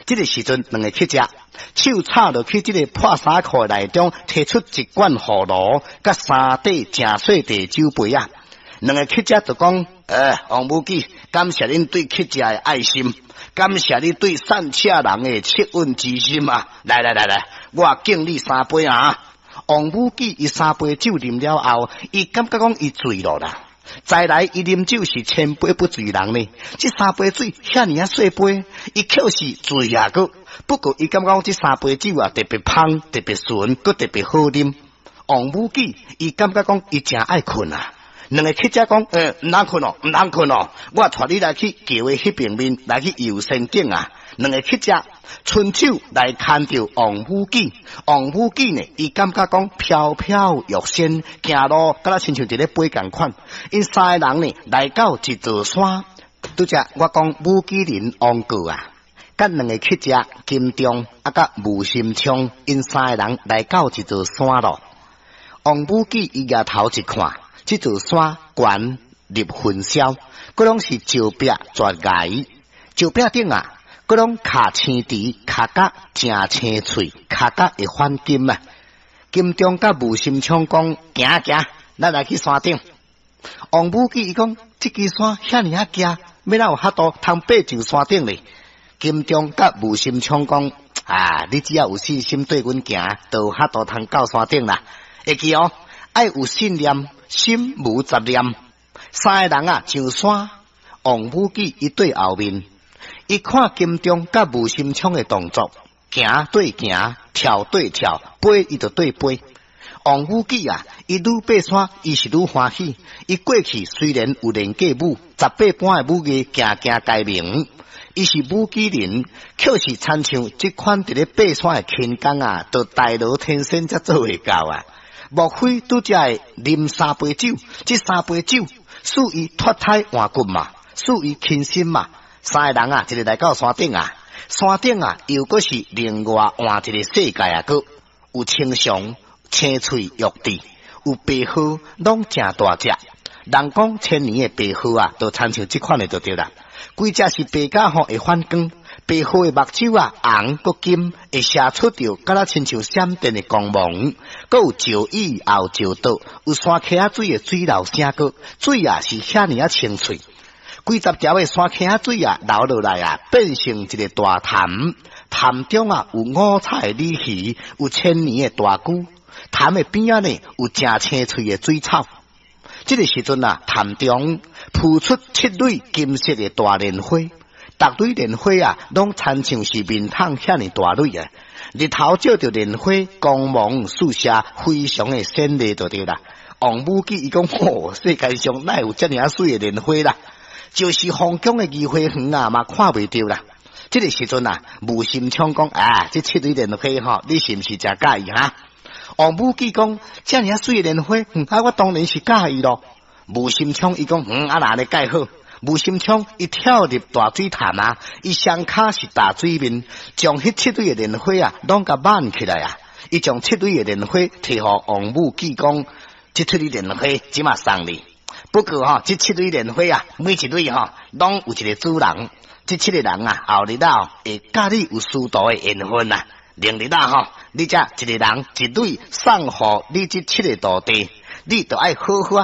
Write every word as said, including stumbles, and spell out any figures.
这个时阵，两个乞食手插落去这个破衫裤内中，摕出一罐葫芦，甲三底正细地酒杯啊。两个乞食就讲：，诶，王母记，感谢恁对乞食的爱心，感谢你对善车人的恻隐之心啊！来来来来，我敬你三杯啊！王母记伊三杯酒啉了后，伊感觉讲伊醉了啦。再来，伊啉酒是千杯不醉人呢。这三杯水遐尼啊细杯，伊却是醉啊个。不过伊感觉讲这三杯酒啊特别香，特别纯，佮特别好啉。王母记伊感觉讲伊真爱困啊。两个乞食讲，诶、欸，唔通困哦，唔通困哦，我带你来去桥的迄边面来去游仙境啊。两个乞食伸手来牵着王母记，王母记呢，伊感觉讲飘飘欲仙，行路敢若亲像一个飞共款。因三个人呢来到一座山，拄则我讲母鸡林王过啊，甲两个乞食金钟啊，甲吴心昌，因三个人来到一座山咯。王母记伊举头一看。这座山悬入云霄，嗰拢是石壁绝崖，石壁顶啊，嗰拢卡青池，卡甲正青翠，卡甲会翻金啊。金中甲吴心昌讲，行行，咱来去山顶。王母记伊讲，这支山遐尼啊行，要哪有法度通爬上山顶咧？金中甲吴心昌讲，啊，你只要有信心对阮行，就有法度通到山顶啦。会记哦，爱有信念。心无杂念，三个人啊上山，王母记伊对后面，伊看金钟甲吴心昌的动作，行对行，跳对跳，飞伊就对飞。王母记啊，伊愈爬山，伊是愈欢喜。伊过去虽然有练过舞，十八般的武艺行行改名，伊是武技人，却是参像这款伫咧爬山的轻功啊，都大罗天生才做会到啊。莫非拄则会啉三杯酒，这三杯酒使伊脱胎换骨嘛，使伊轻心嘛。三个人啊，一个来到山顶啊，山顶啊又搁是另外换一个世界啊，搁有青松、青翠玉地，有白鹤，拢正大只。人讲千年的白鹤啊，都参像这款的就对啦。规只是白甲吼会反光。白鹤的目睭啊，红个金，会射出着，敢若亲像闪电的光芒。佮有石椅后石岛，有山溪仔水的水流声个，水啊是遐尼啊清脆。几十条的山溪仔水啊流落来啊，变成一个大潭。潭中啊有五彩的鲤鱼，有千年的大龟。潭的边啊呢有正青翠的水草。这个时阵啊，潭中铺出七蕊金色的大莲花。逐蕊莲花啊，拢参像是面桶遐尼大蕊啊！日头照着莲花，光芒四射，非常的鲜丽就对啦。王母记伊讲，吼、哦，世界上哪有遮尔啊水的莲花啦？就是凤江的宜花园啊，嘛看袂到啦。这个时阵啊，吴心昌讲，啊，这七蕊莲花吼，你是毋是真介意哈？王母记讲，遮尔啊水的莲花，嗯，啊，我当然是介意咯。吴心昌伊讲，嗯，啊，哪里介好？吴心昌一跳入大水潭啊，伊双脚是大水面，将迄七蕊的莲花啊，拢甲挽起来啊。伊将七蕊的莲花摕互王母记讲，这七蕊莲花即马送你。不过吼、哦，这七蕊莲花啊，每一蕊吼、哦，拢有一个主人。这七个人啊，后日啊会甲你有殊途的缘分啊。明日啊吼，你才一个人一蕊送互你这七个徒弟，你就爱好好